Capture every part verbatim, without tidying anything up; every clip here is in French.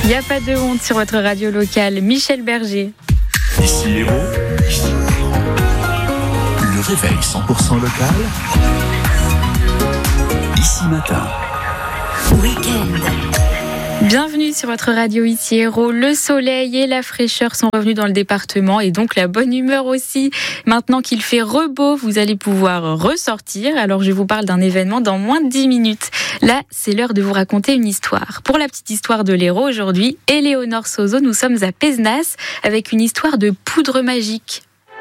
Il n'y a pas de honte sur votre radio locale. Michel Berger. Ici Héros, le réveil cent pour cent local. Ici Matin. Week-end. Bienvenue sur votre radio Ici Héros. Le soleil et la fraîcheur sont revenus dans le département et donc la bonne humeur aussi. Maintenant qu'il fait rebeau, vous allez pouvoir ressortir. Alors je vous parle d'un événement dans moins de dix minutes. Là, c'est l'heure de vous raconter une histoire. Pour la petite histoire de l'Hérault aujourd'hui, Éléonore Sozo, nous sommes à Pézenas avec une histoire de poudre magique.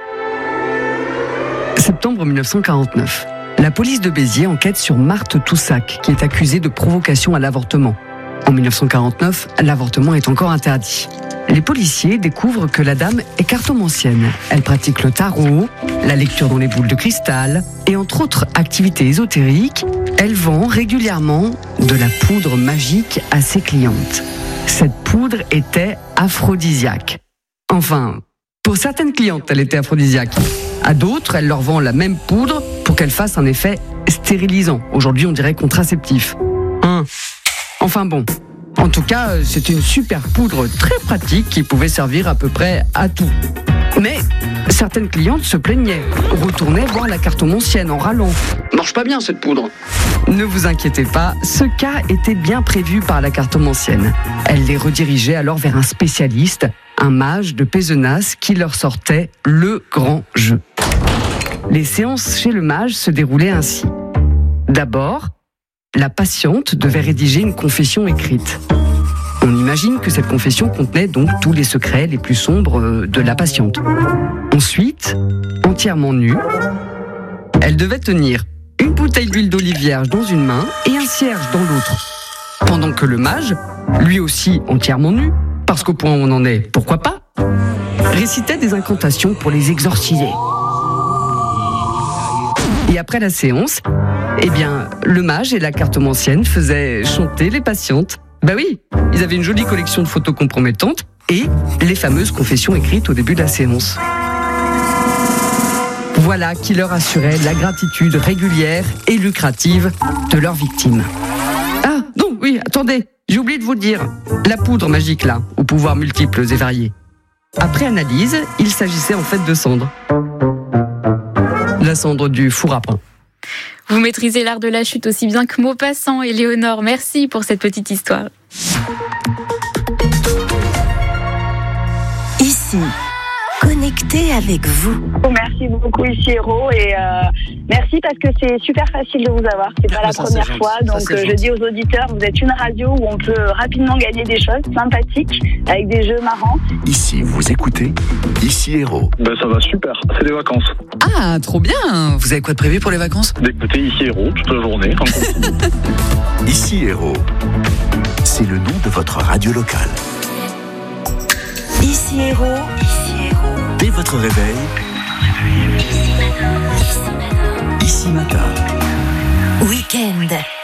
Septembre mille neuf cent quarante-neuf. La police de Béziers enquête sur Marthe Toussac, qui est accusée de provocation à l'avortement. En mille neuf cent quarante-neuf, l'avortement est encore interdit. Les policiers découvrent que la dame est cartomancienne. Elle pratique le tarot, la lecture dans les boules de cristal et entre autres activités ésotériques, elle vend régulièrement de la poudre magique à ses clientes. Cette poudre était aphrodisiaque. Enfin, pour certaines clientes, elle était aphrodisiaque. À d'autres, elle leur vend la même poudre pour qu'elle fasse un effet stérilisant. Aujourd'hui, on dirait contraceptif. Hein ? Enfin bon, en tout cas, c'est une super poudre très pratique qui pouvait servir à peu près à tout. Mais certaines clientes se plaignaient, retournaient voir la cartomancienne en râlant. Marche pas bien cette poudre. Ne vous inquiétez pas, ce cas était bien prévu par la cartomancienne. Elle les redirigeait alors vers un spécialiste, un mage de Pézenas qui leur sortait le grand jeu. Les séances chez le mage se déroulaient ainsi. D'abord, la patiente devait rédiger une confession écrite. On imagine que cette confession contenait donc tous les secrets les plus sombres de la patiente. Ensuite, entièrement nue, elle devait tenir une bouteille d'huile d'olive vierge dans une main et un cierge dans l'autre. Pendant que le mage, lui aussi entièrement nu, parce qu'au point où on en est, pourquoi pas, récitait des incantations pour les exorciser. Et après la séance, eh bien, le mage et la cartomancienne faisaient chanter les patientes. Bah oui, ils avaient une jolie collection de photos compromettantes et les fameuses confessions écrites au début de la séance. Voilà qui leur assurait la gratitude régulière et lucrative de leurs victimes. Ah, non, oui, attendez, j'ai oublié de vous dire. La poudre magique là, aux pouvoirs multiples et variés. Après analyse, il s'agissait en fait de cendre. La cendre du four à pain. Vous maîtrisez l'art de la chute aussi bien que Maupassant. Éléonore, merci pour cette petite histoire. Ici, connecté avec vous. Merci beaucoup Ici Héros et euh, merci parce que c'est super facile de vous avoir. C'est pas la ça, première c'est fois, gentil. donc Ça, c'est euh, je gentil. dis aux auditeurs, vous êtes une radio où on peut rapidement gagner des choses sympathiques avec des jeux marrants. Ici, vous écoutez Ici Héros. Ben ça va super, c'est des vacances. Ah, trop bien. Vous avez quoi de prévu pour les vacances ? D'écouter Ici Héros toute la journée. En continu. Ici Héros, c'est le nom de votre radio locale. Ici Héros. Ici Héros. Dès votre réveil, Ici Matin. Week-end.